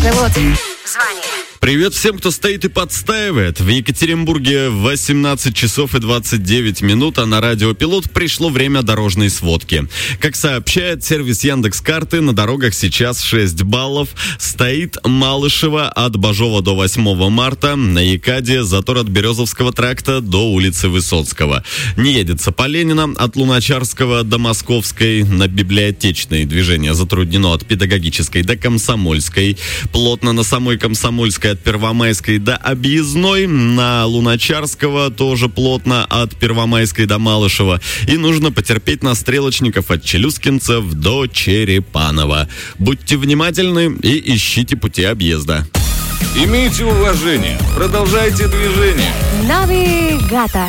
Автопилот. Звони. Привет всем, кто стоит и подстаивает. В Екатеринбурге 18 часов и 29 минут, а на радио Пилот пришло время дорожной сводки. Как сообщает сервис Яндекс.Карты, на дорогах сейчас 6 баллов. Стоит Малышево от Бажова до 8 марта. На Екаде затор от Березовского тракта до улицы Высоцкого. Не едется по Ленина от Луначарского до Московской. На Библиотечной движение затруднено от Педагогической до Комсомольской. Плотно на самой Комсомольской от Первомайской до Объездной. На Луначарского тоже плотно от Первомайской до Малышева. И нужно потерпеть на Стрелочников от Челюскинцев до Черепанова. Будьте внимательны и ищите пути объезда. Имейте уважение. Продолжайте движение. Навигатор.